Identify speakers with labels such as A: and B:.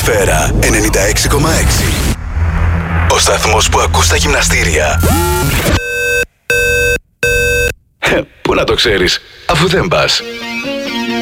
A: Ατμόσφαιρα 96,6. Ο σταθμός που ακούς τα γυμναστήρια. Πού να το ξέρεις, αφού δεν πας.